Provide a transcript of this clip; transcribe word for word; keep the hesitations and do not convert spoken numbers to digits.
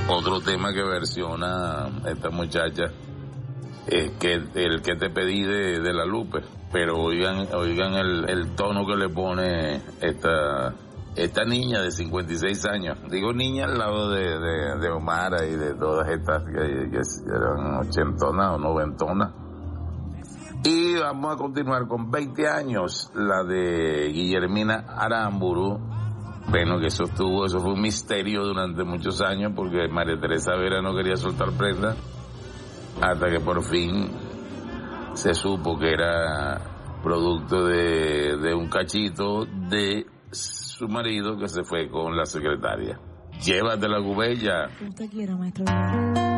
Otro tema que versiona esta muchacha es que el que te pedí de, de la Lupe, pero oigan, oigan el, el tono que le pone esta esta niña de cincuenta y seis años. Digo niña al lado de, de, de Omara y de todas estas que, que eran ochentonas o noventonas. Y vamos a continuar con veinte años, la de Guillermina Aramburu. Bueno, que eso estuvo, eso fue un misterio durante muchos años porque María Teresa Vera no quería soltar prenda hasta que por fin se supo que era producto de, de un cachito de su marido que se fue con la secretaria. Llévatela, Gubella. Usted quiera, maestro.